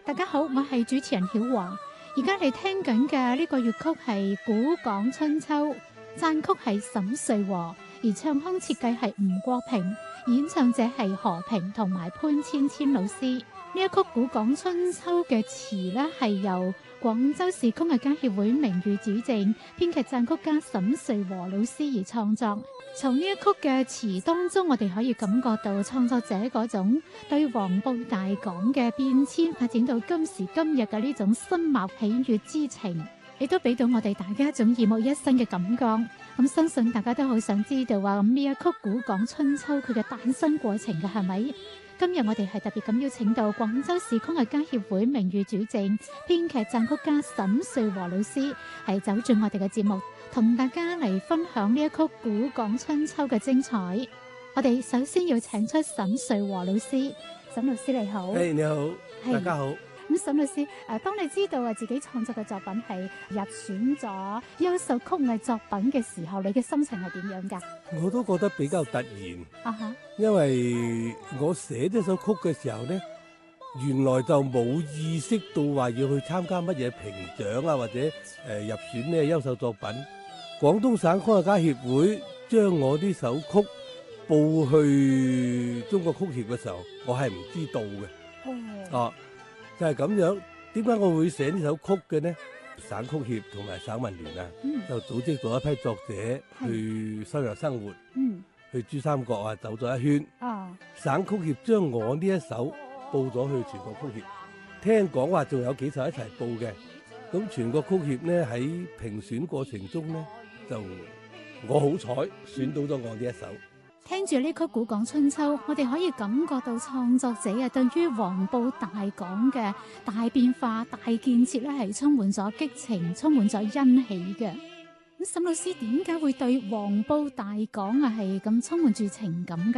大家好，我係主持人曉華。而家你聽緊嘅呢個粵曲係《古港春秋》，撰曲係沈瑞和，而唱腔設計係吳國平，演唱者係何平同埋潘千千老師。呢一曲《古港春秋》嘅詞呢係由廣州市曲藝家協會名譽主席、編劇撰曲家沈瑞和老師而創作。從呢一曲嘅詞當中，我哋可以感覺到創作者嗰種對黃埔大港嘅變遷發展到今時今日嘅呢種深茂喜悅之情，亦都俾到我哋大家一種耳目一新嘅感覺。咁相信大家都好想知道話，咁呢一曲《古港春秋》佢嘅誕生過程嘅係咪？今日我哋係特別咁邀請到廣州市曲藝家協會名譽主席、編劇撰曲家沈瑞和老師，係走進我哋嘅節目，同大家嚟分享呢一曲《古港春秋》嘅精彩。我哋首先要請出沈瑞和老師，沈老師你好。 你好，大家好。 咁沈老師，當你知道自己創作嘅作品係入選咗優秀曲藝作品嘅時候，你嘅心情係點樣㗎？ 我都覺得比較突然，因為我寫呢首曲嘅時候呢，原來就冇意識到話要去參加乜嘢評獎啊，或者入選呢優秀作品。廣東省曲藝家協會將我呢首曲報去中國曲協嘅時候，我係唔知道嘅。就係咁樣，點解我會寫呢首曲嘅呢？省曲協同埋省文聯就組織咗一批作者去收養生活，去珠三角走咗一圈。省曲協將我呢一首報咗去全國曲協，聽講話仲有幾首一齊報嘅。咁全國曲協呢喺評選過程中呢，就我好彩選到咗我呢一首。 聽住呢曲《古港春秋》，我哋可以感覺到創作者對於黃埔大港嘅大變化、大建設咧係充滿咗激情，充滿咗欣喜嘅。咁沈老師點解會對黃埔大港係咁充滿住情感㗎？